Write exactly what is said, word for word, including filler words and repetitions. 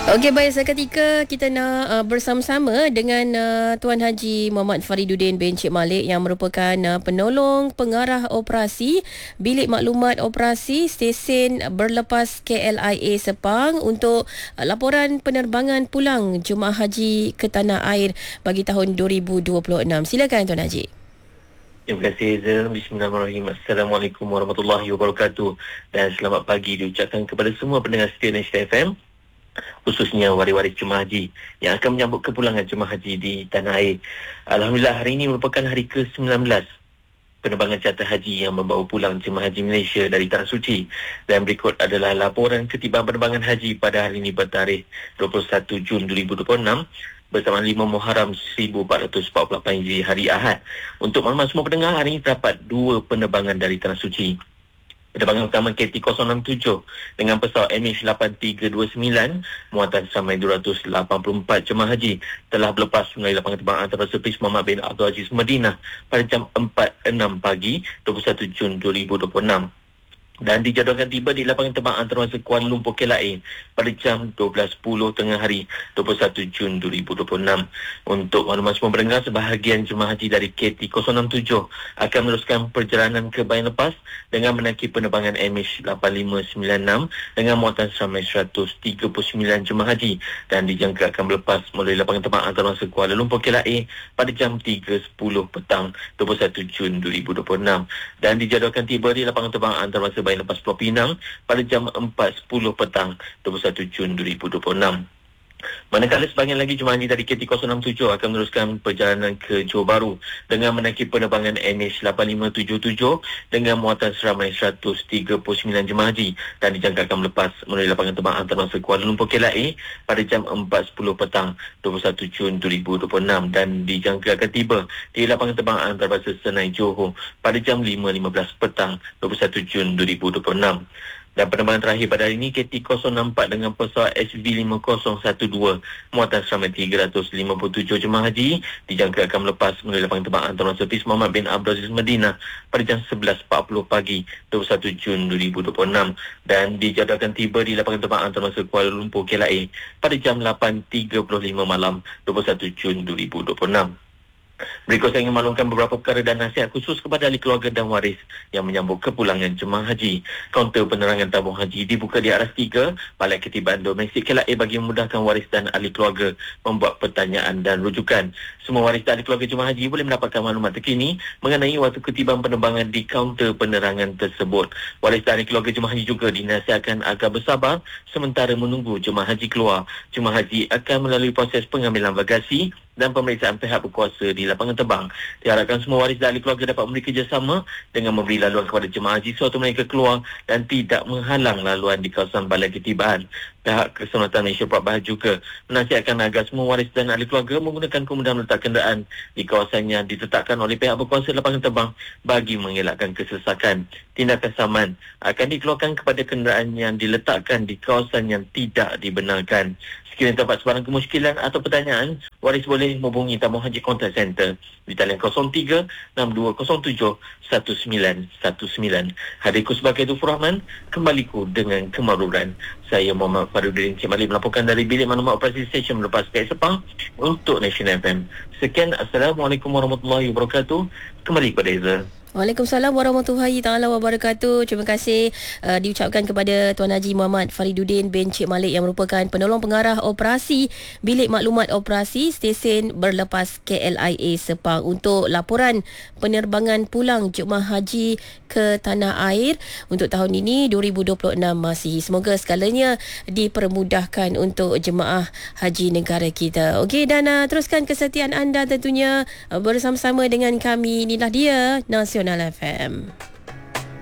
Okey, baik, seketika kita nak uh, bersama-sama dengan uh, Tuan Haji Muhammad Fariduddin bin Cik Malik yang merupakan uh, penolong pengarah operasi Bilik Maklumat Operasi Stesen Berlepas K L I A Sepang untuk uh, laporan penerbangan pulang jemaah haji ke tanah air bagi tahun dua ribu dua puluh enam. Silakan Tuan Haji. Terima kasih Zul. Bismillahirrahmanirrahim. Assalamualaikum warahmatullahi wabarakatuh. Dan selamat pagi diucapkan kepada semua pendengar setia Nation F M, khususnya waris-waris jemaah haji yang akan menyambut kepulangan jemaah haji di tanah air. Alhamdulillah, hari ini merupakan hari ke sembilan belas penerbangan charter haji yang membawa pulang jemaah haji Malaysia dari Tanah Suci. Dan berikut adalah laporan ketibaan penerbangan haji pada hari ini bertarikh dua puluh satu Jun dua ribu dua puluh enam bersama lima Muharram seribu empat ratus empat puluh lapan Hijri, hari Ahad. Untuk maklumat semua pendengar, hari ini terdapat dua penerbangan dari Tanah Suci. Penerbangan utama K T kosong enam tujuh dengan pesawat M H lapan tiga dua sembilan muatan sampai dua ratus lapan puluh empat jemaah haji telah berlepas melalui lapangan terbang antarabangsa Prince Muhammad bin Abdul Aziz Madinah pada jam empat enam pagi dua puluh satu Jun dua ribu dua puluh enam dan dijadualkan tiba di lapangan terbang antarabangsa Kuala Lumpur K L I A pada jam dua belas sepuluh tengah hari dua puluh satu Jun dua ribu dua puluh enam. Untuk maklumat semua pendengar, sebahagian jemaah haji dari K T kosong enam tujuh akan meneruskan perjalanan ke bayan lepas dengan menaiki penerbangan M H lapan lima sembilan enam dengan muatan seramai seratus tiga puluh sembilan jemaah haji dan dijangka akan berlepas melalui lapangan terbang antarabangsa Kuala Lumpur K L I A pada jam tiga sepuluh petang dua puluh satu Jun dua ribu dua puluh enam dan dijadualkan tiba di lapangan terbang antarabangsa bayan lepas Pulau Pinang pada jam empat sepuluh petang dua puluh satu Jun dua ribu dua puluh enam. Manakala sebahagian lagi jemaah haji dari K T kosong enam tujuh akan meneruskan perjalanan ke Johor Bahru dengan menaiki penerbangan M H lapan lima tujuh tujuh dengan muatan seramai seratus tiga puluh sembilan jemaah haji dan dijangka akan melepas melalui lapangan terbang antarabangsa Kuala Lumpur K L I A pada jam empat sepuluh petang dua puluh satu Jun dua ribu dua puluh enam dan dijangka akan tiba di lapangan terbang antarabangsa Senai Johor pada jam lima lima belas petang dua puluh satu Jun dua ribu dua puluh enam. Dan penerbangan terakhir pada hari ini K T kosong enam empat dengan pesawat S V lima kosong satu dua muatan seramai tiga ratus lima puluh tujuh jemaah haji dijangka akan melepas melalui lapangan terbang antarabangsa Prince Muhammad bin Abdul Aziz Madinah pada jam sebelas empat puluh pagi dua puluh satu Jun dua ribu dua puluh enam dan dijadualkan tiba di lapangan terbang antarabangsa Kuala Lumpur K L I A pada jam lapan tiga puluh lima malam dua puluh satu Jun dua ribu dua puluh enam. Berikut saya ingin maklumkan beberapa perkara dan nasihat khusus kepada ahli keluarga dan waris yang menyambut kepulangan jemaah haji. Kaunter penerangan tabung haji dibuka di aras tiga Balai Ketibaan Domestik K L I A bagi memudahkan waris dan ahli keluarga membuat pertanyaan dan rujukan. Semua waris dan ahli keluarga jemaah haji boleh mendapatkan maklumat terkini mengenai waktu ketibaan penerbangan di kaunter penerangan tersebut. Waris dan ahli keluarga jemaah haji juga dinasihatkan agar bersabar sementara menunggu jemaah haji keluar. Jemaah haji akan melalui proses pengambilan bagasi dan pemeriksaan pihak berkuasa di lapangan terbang. Diharapkan semua waris dan ahli keluarga dapat memberi kerjasama dengan memberi laluan kepada jemaah haji sewaktu mereka keluar dan tidak menghalang laluan di kawasan balai ketibaan. Pihak Keselamatan Malaysia Purat Bahar juga menasihatkan agar semua waris dan ahli keluarga menggunakan kemudahan meletak kenderaan di kawasan yang ditetapkan oleh pihak berkuasa lapangan terbang bagi mengelakkan kesesakan. Tindakan saman akan dikeluarkan kepada kenderaan yang diletakkan di kawasan yang tidak dibenarkan. Sekiranya terdapat sebarang kemusykilan atau pertanyaan, waris boleh menghubungi Tabung Haji Contact Center di talian kosong tiga enam dua kosong tujuh satu sembilan satu sembilan. Hadirku sebagai Dufur Rahman, kembaliku dengan kemaruran. Saya Muhammad Fariduddin Cik Malik melaporkan dari Bilik Maklumat Operasi Stesen Berlepas K L I A Sepang untuk Nation F M. Sekian, Assalamualaikum warahmatullahi wabarakatuh. Kembali kepada Izza. Waalaikumsalam warahmatullahi taala wabarakatuh. Terima kasih uh, diucapkan kepada Tuan Haji Muhammad Fariduddin bin Cik Malik yang merupakan penolong pengarah operasi Bilik Maklumat Operasi Stesen Berlepas K L I A Sepang untuk laporan penerbangan pulang jemaah haji ke tanah air untuk tahun ini dua ribu dua puluh enam Masihi. Semoga segalanya dipermudahkan untuk jemaah haji negara kita. Okey, dan uh, teruskan kesetiaan anda tentunya uh, bersama-sama dengan kami. Inilah dia Nasional F M.